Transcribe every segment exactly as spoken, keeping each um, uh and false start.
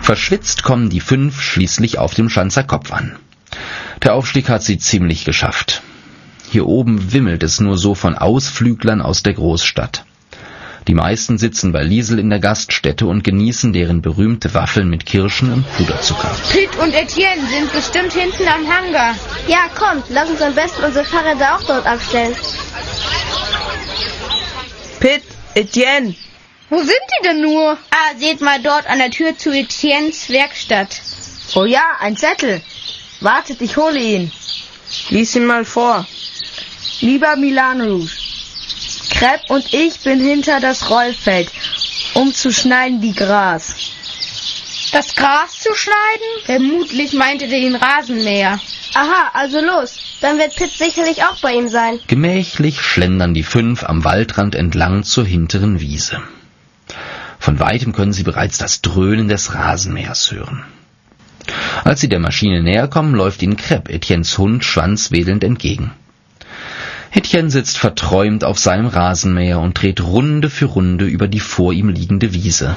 Verschwitzt kommen die fünf schließlich auf dem Schanzer Kopf an. Der Aufstieg hat sie ziemlich geschafft. Hier oben wimmelt es nur so von Ausflüglern aus der Großstadt. Die meisten sitzen bei Liesel in der Gaststätte und genießen deren berühmte Waffeln mit Kirschen und Puderzucker. Pitt und Etienne sind bestimmt hinten am Hangar. Ja, kommt, lass uns am besten unsere Fahrräder auch dort abstellen. Pitt, Etienne. Wo sind die denn nur? Ah, seht mal dort an der Tür zu Etiennes Werkstatt. Oh ja, ein Zettel. Wartet, ich hole ihn. Lies ihn mal vor. Lieber Milan Rouge, Crepe und ich bin hinter das Rollfeld, um zu schneiden wie Gras. Das Gras zu schneiden? Vermutlich meinte der den Rasenmäher. Aha, also los. Dann wird Pitt sicherlich auch bei ihm sein. Gemächlich schlendern die fünf am Waldrand entlang zur hinteren Wiese. Von weitem können sie bereits das Dröhnen des Rasenmähers hören. Als sie der Maschine näher kommen, läuft ihnen Crepe, Etiennes Hund, schwanzwedelnd entgegen. Etienne sitzt verträumt auf seinem Rasenmäher und dreht Runde für Runde über die vor ihm liegende Wiese.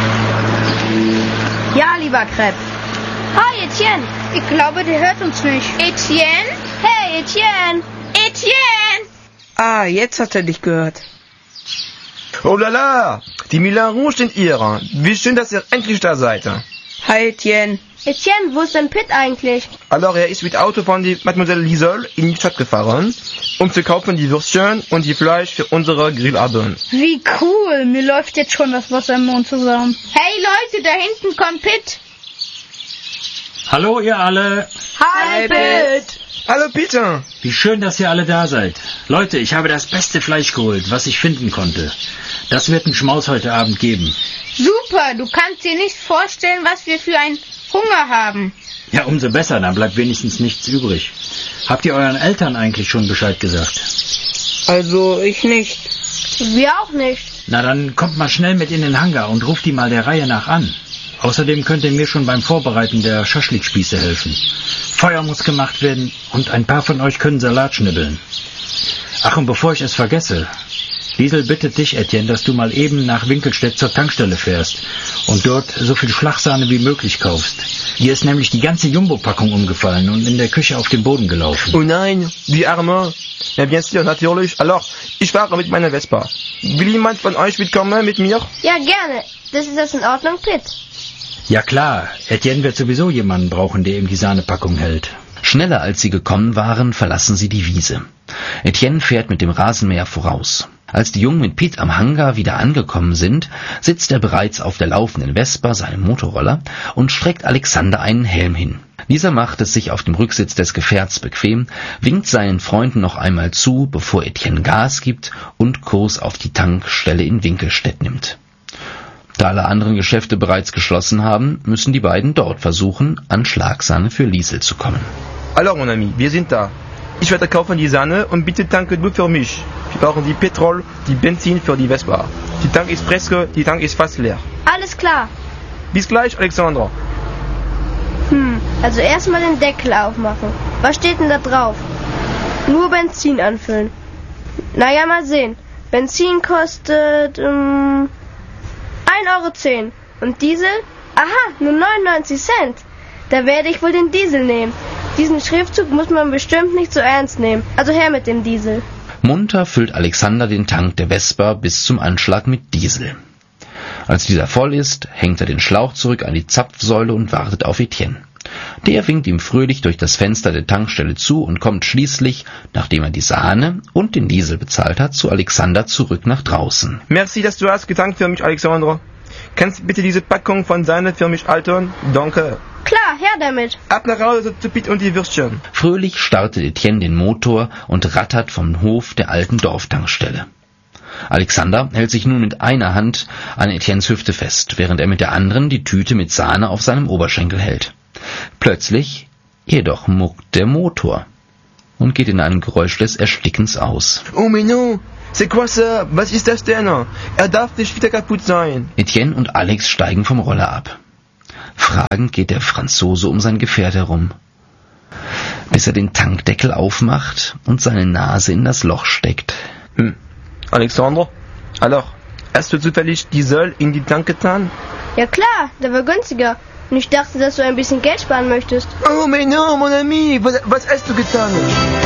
Ja, lieber Crepe. Hi, Etienne. Ich glaube, der hört uns nicht. Etienne? Hey, Etienne. Etienne! Ah, jetzt hat er dich gehört. Oh la la, die Milan Rouge sind ihr. Wie schön, dass ihr endlich da seid. Hi, Etienne. Etienne, wo ist denn Pitt eigentlich? Alors, er ist mit Auto von die Mademoiselle Liesel in die Stadt gefahren, um zu kaufen die Würstchen und die Fleisch für unsere Grillabend. Wie cool, mir läuft jetzt schon das Wasser im Mund zusammen. Hey Leute, da hinten kommt Pitt. Hallo ihr alle. Hi, Pitt. Hallo Peter. Wie schön, dass ihr alle da seid. Leute, ich habe das beste Fleisch geholt, was ich finden konnte. Das wird ein Schmaus heute Abend geben. Super, du kannst dir nicht vorstellen, was wir für einen Hunger haben. Ja, umso besser, dann bleibt wenigstens nichts übrig. Habt ihr euren Eltern eigentlich schon Bescheid gesagt? Also, ich nicht. Wir auch nicht. Na, dann kommt mal schnell mit in den Hangar und ruft die mal der Reihe nach an. Außerdem könnt ihr mir schon beim Vorbereiten der Schaschlikspieße helfen. Feuer muss gemacht werden und ein paar von euch können Salat schnibbeln. Ach, und bevor ich es vergesse, Liesel bittet dich, Etienne, dass du mal eben nach Winkelstedt zur Tankstelle fährst und dort so viel Schlagsahne wie möglich kaufst. Hier ist nämlich die ganze Jumbo-Packung umgefallen und in der Küche auf den Boden gelaufen. Oh nein, die Arme. Ja, bien sûr, natürlich. Alors, ich fahre mit meiner Vespa. Will jemand von euch mitkommen mit mir? Ja, gerne. Das ist das in Ordnung, Pitt? Ja klar, Etienne wird sowieso jemanden brauchen, der ihm die Sahnepackung hält. Schneller als sie gekommen waren, verlassen sie die Wiese. Etienne fährt mit dem Rasenmäher voraus. Als die Jungen mit Pitt am Hangar wieder angekommen sind, sitzt er bereits auf der laufenden Vespa, seinem Motorroller, und streckt Alexander einen Helm hin. Dieser macht es sich auf dem Rücksitz des Gefährts bequem, winkt seinen Freunden noch einmal zu, bevor Etienne Gas gibt und Kurs auf die Tankstelle in Winkelstedt nimmt. Da alle anderen Geschäfte bereits geschlossen haben, müssen die beiden dort versuchen, an Schlagsahne für Liesel zu kommen. Alors, mon ami, wir sind da. Ich werde kaufen die Sahne und bitte tanke du für mich. Wir brauchen die Petrol, die Benzin für die Vespa. Die Tank ist presque, die Tank ist fast leer. Alles klar. Bis gleich, Alexandra. Hm, also erstmal den Deckel aufmachen. Was steht denn da drauf? Nur Benzin anfüllen. Naja, mal sehen. Benzin kostet ähm, ein Euro zehn. Und Diesel? Aha, nur neunundneunzig Cent. Da werde ich wohl den Diesel nehmen. Diesen Schriftzug muss man bestimmt nicht so ernst nehmen. Also her mit dem Diesel. Munter füllt Alexander den Tank der Vespa bis zum Anschlag mit Diesel. Als dieser voll ist, hängt er den Schlauch zurück an die Zapfsäule und wartet auf Etienne. Der winkt ihm fröhlich durch das Fenster der Tankstelle zu und kommt schließlich, nachdem er die Sahne und den Diesel bezahlt hat, zu Alexander zurück nach draußen. Merci, dass du hast getankt für mich, Alexandra. Kannst du bitte diese Packung von Sahne für mich halten? Danke. Klar, her damit. Ab nach Hause zu Pitt und die Würstchen. Fröhlich startet Etienne den Motor und rattert vom Hof der alten Dorftankstelle. Alexander hält sich nun mit einer Hand an Etiennes Hüfte fest, während er mit der anderen die Tüte mit Sahne auf seinem Oberschenkel hält. Plötzlich jedoch muckt der Motor und geht in einem Geräusch des Erstickens aus. Oh mais non, c'est quoi ça? Was ist das denn? Er darf nicht wieder kaputt sein. Etienne und Alex steigen vom Roller ab. Fragend geht der Franzose um sein Gefährt herum, bis er den Tankdeckel aufmacht und seine Nase in das Loch steckt. Hm. Alexandre, alors, hast du zufällig Diesel in die Tank getan? Ja klar, der war günstiger. Und ich dachte, dass du ein bisschen Geld sparen möchtest. Oh, mais non, mon ami, was, was hast du getan?